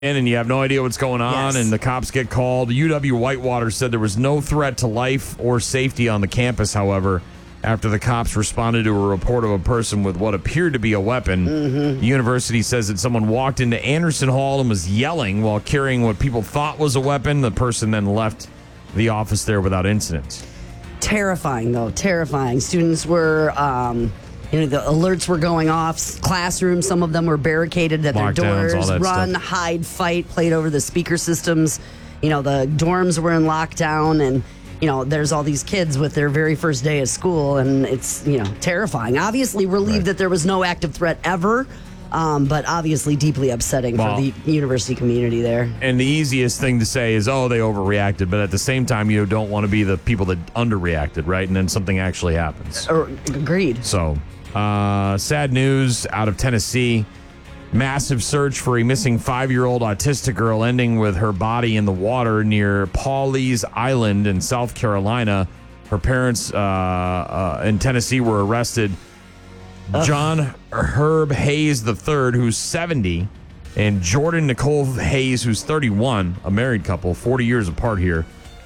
and you have no idea what's going on, Yes. and the cops get called. UW Whitewater said there was no threat to life or safety on the campus, however, after the cops responded to a report of a person with what appeared to be a weapon. The university says that someone walked into Anderson Hall and was yelling while carrying what people thought was a weapon. The person then left the office there without incident. Terrifying, though. Terrifying. Students were, the alerts were going off. Classrooms, some of them were barricaded at their Lockdowns, all doors. that Run, stuff. hide, fight, played over the speaker systems. The dorms were in lockdown, and, there's all these kids with their very first day of school, and it's, terrifying. Obviously relieved that there was no active threat ever, but obviously deeply upsetting for the university community there. And the easiest thing to say is, oh, they overreacted. But at the same time, you don't want to be the people that underreacted, right? And then something actually happens. Agreed. So, sad news out of Tennessee. Massive search for a missing 5-year-old autistic girl ending with her body in the water near Pawleys Island in South Carolina. Her parents in Tennessee were arrested. John Herb Hayes III, who's 70, and Jordan Nicole Hayes, who's 31, a married couple, 40 years apart here.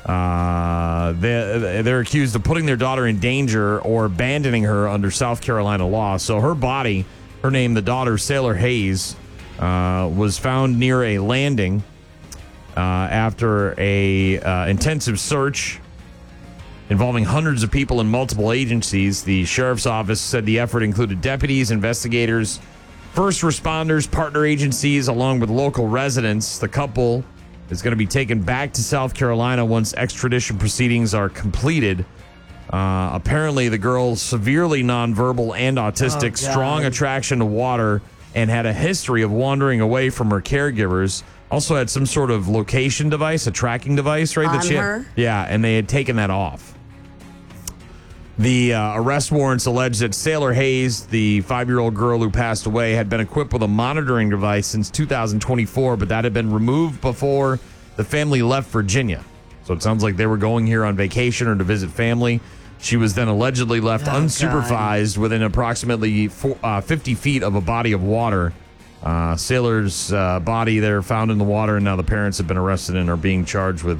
They're accused of putting their daughter in danger or abandoning her under South Carolina law. So her body, her name, the daughter, Sailor Hayes, was found near a landing after a intensive search involving hundreds of people in multiple agencies. The sheriff's office said the effort included deputies, investigators, first responders, partner agencies, along with local residents. The couple is going to be taken back to South Carolina once extradition proceedings are completed. Apparently, the girl's severely nonverbal and autistic, strong attraction to water, and had a history of wandering away from her caregivers. Also had some sort of location device, a tracking device, right? On her? Yeah, and they had taken that off. The arrest warrants allege that Sailor Hayes, the 5-year-old girl who passed away, had been equipped with a monitoring device since 2024, but that had been removed before the family left Virginia. So it sounds like they were going here on vacation or to visit family. She was then allegedly left unsupervised within approximately 50 feet of a body of water. Sailor's body there found in the water, and now the parents have been arrested and are being charged with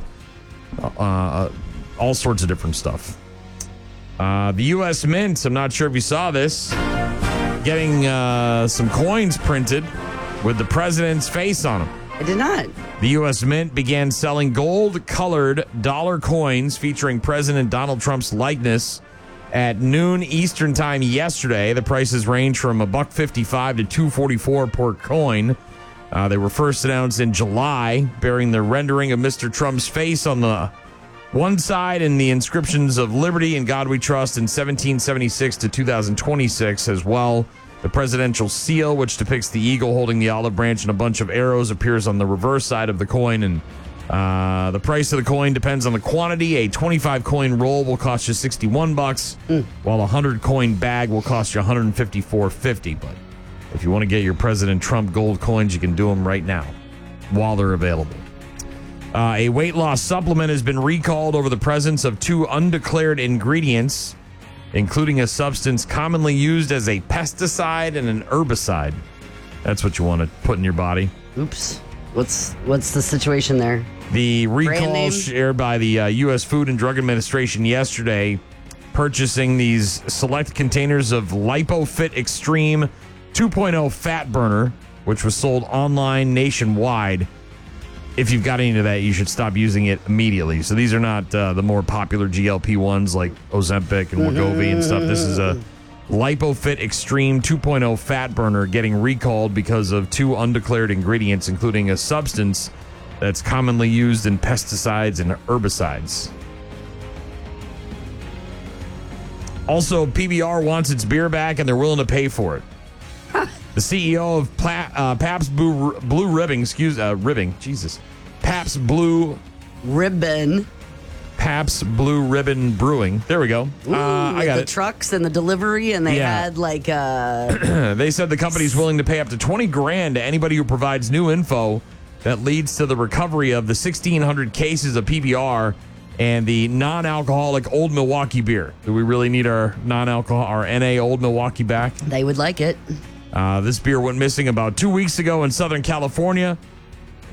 all sorts of different stuff. The U.S. Mint, I'm not sure if you saw this, getting some coins printed with the president's face on them. I did not. The U.S. Mint began selling gold-colored dollar coins featuring President Donald Trump's likeness at noon Eastern time yesterday. The prices range from $1.55 to $2.44 per coin. They were first announced in July, bearing the rendering of Mr. Trump's face on the one side and the inscriptions of Liberty and God We Trust in 1776 to 2026 as well. The presidential seal, which depicts the eagle holding the olive branch and a bunch of arrows, appears on the reverse side of the coin. And the price of the coin depends on the quantity. A 25-coin roll will cost you $61, while a 100-coin bag will cost you $154.50. But if you want to get your President Trump gold coins, you can do them right now while they're available. A weight loss supplement has been recalled over the presence of 2 undeclared ingredients, including a substance commonly used as a pesticide and an herbicide. That's what you want to put in your body. Oops. What's the situation there? The Brand recall name? shared by the U.S. Food and Drug Administration yesterday, purchasing these select containers of LipoFit Extreme 2.0 Fat Burner, which was sold online nationwide. If you've got any of that, you should stop using it immediately. So these are not the more popular GLP-1s like Ozempic and Wegovy and stuff. This is a LipoFit Extreme 2.0 Fat Burner getting recalled because of 2 undeclared ingredients, including a substance that's commonly used in pesticides and herbicides. Also, PBR wants its beer back, and they're willing to pay for it. The CEO of Pabst Blue Ribbon, Pabst Blue Ribbon. Pabst Blue Ribbon Brewing. There we go. I got the it. trucks and the delivery, and they had like They said the company's willing to pay up to $20,000 to anybody who provides new info that leads to the recovery of the 1,600 cases of PBR and the non-alcoholic Old Milwaukee beer. Do we really need our NA Old Milwaukee back? They would like it. This beer went missing about 2 weeks ago in Southern California.